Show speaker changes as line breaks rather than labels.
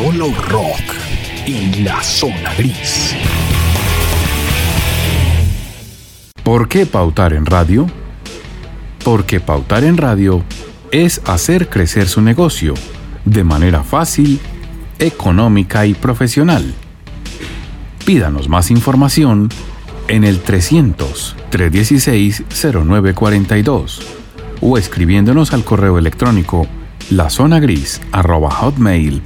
Solo rock en la zona gris.
¿Por qué pautar en radio? Porque pautar en radio es hacer crecer su negocio de manera fácil, económica y profesional. Pídanos más información en el 300-316-0942 o escribiéndonos al correo electrónico lazonagris@hotmail.com.